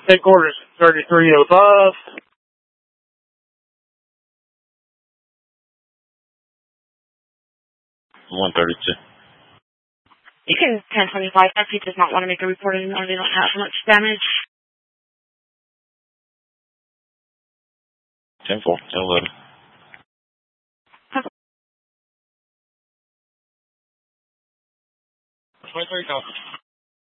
Headquarters 3305. 132. You can 1025 if he does not want to make a report anymore. They don't have much damage. 10-4, 10-11. 23 copy.